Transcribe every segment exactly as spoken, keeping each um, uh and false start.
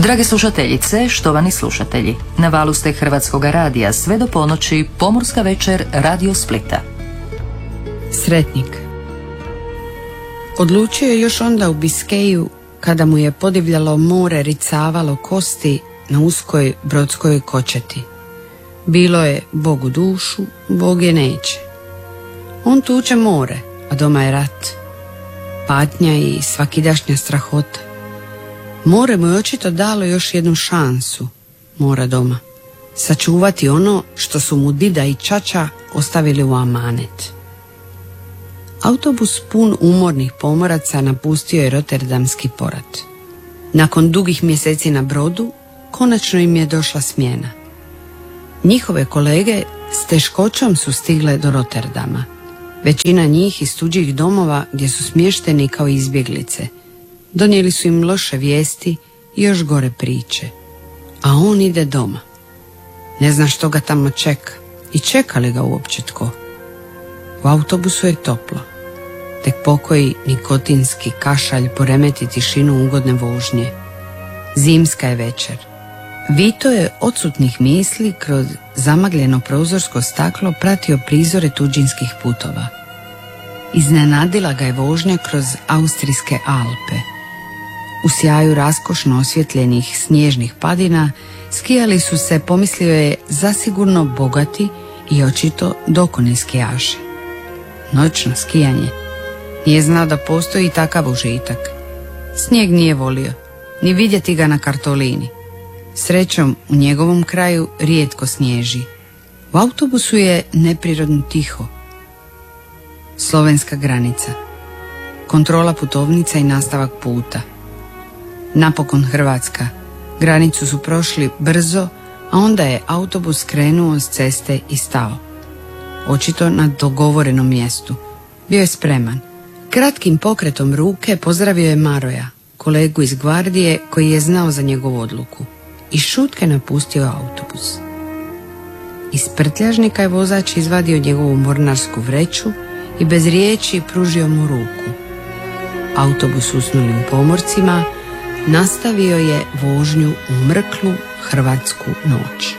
Drage slušateljice, štovani slušatelji, na valu ste Hrvatskog radija sve do ponoći, Pomorska večer Radio Splita. Sretnik. Odlučio je još onda u Biskeju, kada mu je podivljalo more ricavalo kosti na uskoj brodskoj kočeti. Bilo je Bogu dušu, Bog je neće. On tuče more, a doma je rat, patnja i svakidašnja strahota. More mu je očito dalo još jednu šansu, mora doma, sačuvati ono što su mu dida i čača ostavili u amanet. Autobus pun umornih pomoraca napustio je Rotterdamski port. Nakon dugih mjeseci na brodu, konačno im je došla smjena. Njihove kolege s teškoćom su stigle do Rotterdama. Većina njih iz tuđih domova gdje su smješteni kao izbjeglice. Donijeli su im loše vijesti i još gore priče. A on ide doma. Ne zna što ga tamo čeka. I čeka li ga uopće tko? U autobusu je toplo. Tek pokoji nikotinski kašalj poremeti tišinu ugodne vožnje. Zimska je večer. Vito je odsutnih misli kroz zamagljeno prozorsko staklo pratio prizore tuđinskih putova. Iznenadila ga je vožnja kroz austrijske Alpe. U sjaju raskošno osvjetljenih snježnih padina skijali su se, pomislio je, zasigurno bogati i očito dokoni skijaši. Noćno skijanje. Nije znao da postoji takav užitak. Snijeg nije volio, ni vidjeti ga na kartolini. Srećom, u njegovom kraju rijetko snježi. U autobusu je neprirodno tiho. Slovenska granica. Kontrola putovnica i nastavak puta. Napokon Hrvatska. Granicu su prošli brzo, a onda je autobus krenuo s ceste i stao. Očito na dogovorenom mjestu. Bio je spreman. Kratkim pokretom ruke pozdravio je Maroja, kolegu iz gvardije koji je znao za njegovu odluku. I šutke napustio autobus. Iz prtljažnika je vozač izvadio njegovu mornarsku vreću i bez riječi pružio mu ruku. Autobus usnulim pomorcima nastavio je vožnju u mrklu hrvatsku noć.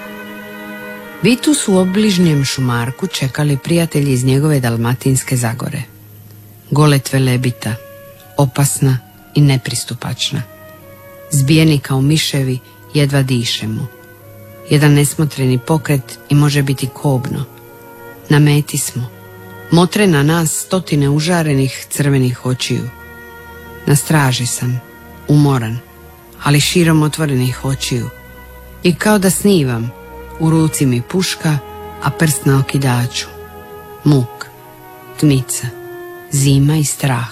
Vitu su u obližnjem šumarku čekali prijatelji iz njegove Dalmatinske Zagore. Golet Velebita, opasna i nepristupačna. Zbijeni kao miševi, jedva diše mu. Jedan nesmotreni pokret i može biti kobno. Na meti smo. Motre na nas stotine užarenih crvenih očiju. Na straži sam, umoran, ali širom otvorenih očiju. I kao da snivam, u ruci mi puška, a prst na okidaču. Muk, tmica, zima i strah.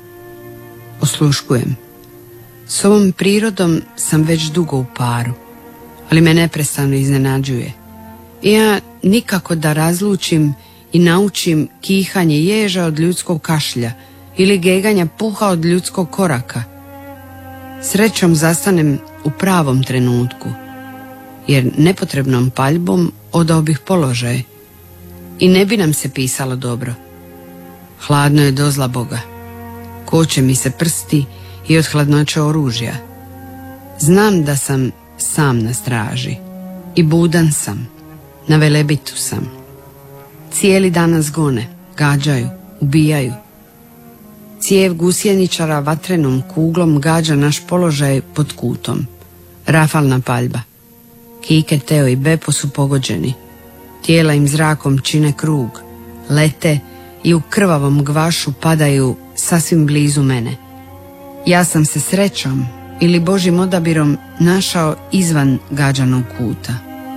Osluškujem. S ovom prirodom sam već dugo u paru, ali me neprestano iznenađuje. I ja nikako da razlučim i naučim kihanje ježa od ljudskog kašlja ili geganja puha od ljudskog koraka. Srećom zastanem u pravom trenutku, jer nepotrebnom paljbom odao bih položaj i ne bi nam se pisalo dobro. Hladno je dozla Boga. Koče mi se prsti i od hladnoće oružja. Znam da sam sam na straži i budan sam, na Velebitu sam. Cijeli dan nas gone, gađaju, ubijaju. Cijev gusjeničara vatrenom kuglom gađa naš položaj pod kutom. Rafalna paljba. Kike, Teo i Bepo su pogođeni. Tijela im zrakom čine krug, lete i u krvavom gvašu padaju sasvim blizu mene. Ja sam se srećom ili Božjim odabirom našao izvan gađanog kuta.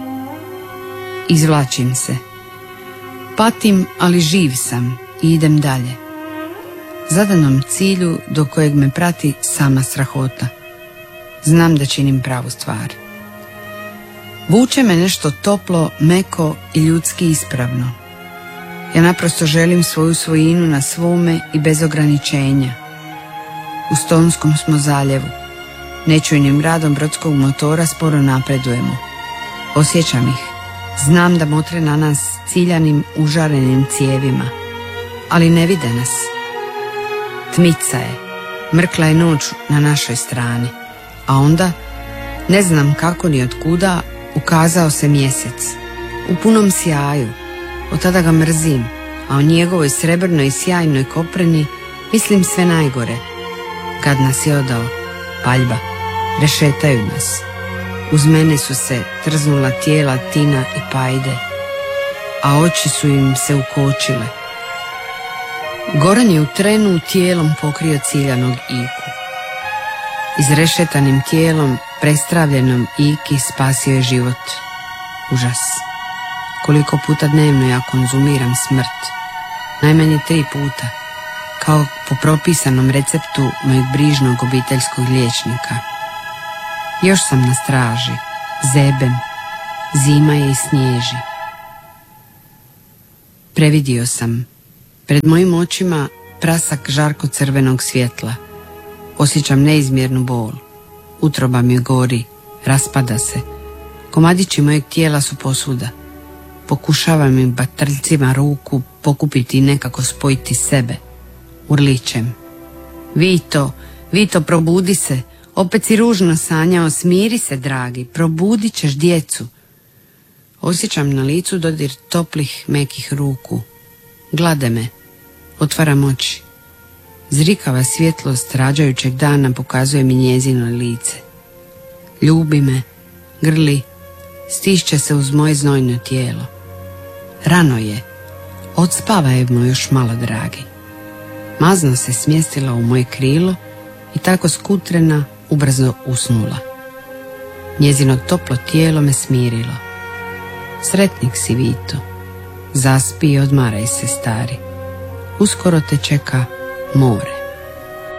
Izvlačim se. Patim, ali živ sam i idem dalje. Zadanom cilju do kojeg me prati sama strahota. Znam da činim pravu stvar. Vuče me nešto toplo, meko i ljudski ispravno. Ja naprosto želim svoju svojinu na svome i bez ograničenja. U Stonskom smo zaljevu. Nečujnim radom brodskog motora sporo napredujemo. Osjećam ih. Znam da motre na nas ciljanim užarenim cijevima. Ali ne vide nas. Tmica je. Mrkla je noć na našoj strani. A onda Ne znam kako ni otkuda ukazao se mjesec. U punom sjaju. Od tada ga mrzim, a o njegovoj srebrnoj i sjajnoj kopreni mislim sve najgore. Kad nas je odao, paljba, rešetaju nas. Uz mene su se trznula tijela Tina i Pajde, a oči su im se ukočile. Goran je u trenu tijelom pokrio ciljanog Iku. Izrešetanim tijelom, prestravljenom Iki spasio je život. Užas. Koliko puta dnevno ja konzumiram smrt? Najmanje tri puta, kao po propisanom receptu mojeg brižnog obiteljskog liječnika. Još sam na straži, zebem, zima je i snježi. Previdio sam, pred mojim očima prasak žarko crvenog svjetla. Osjećam neizmjernu bol. Utroba mi gori, raspada se. Komadići mojeg tijela su posuda. Pokušavam im batrljcima ruku pokupiti i nekako spojiti sebe. Urličem. Vito, Vito, probudi se. Opet si ružno sanjao, smiri se, dragi. Probudit ćeš djecu. Osjećam na licu dodir toplih, mekih ruku. Glade me. Otvaram oči. Zrikava svjetlost rađajućeg dana pokazuje mi njezino lice. Ljubi me, grli, stišće se uz moje znojno tijelo. Rano je, odspavajmo još malo, dragi. Mazno se smjestila u moje krilo i tako skutrena ubrzo usnula. Njezino toplo tijelo me smirilo. Sretnik si, Vito. Zaspi i odmaraj se, stari. Uskoro te čeka more.